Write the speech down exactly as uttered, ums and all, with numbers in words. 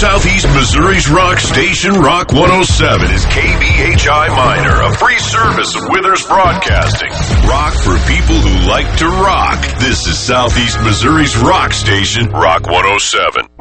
Southeast Missouri's rock station, Rock one oh seven, is K B H I Minor, a free service of Withers Broadcasting. Rock for people who like to rock. This is Southeast Missouri's rock station, Rock one oh seven.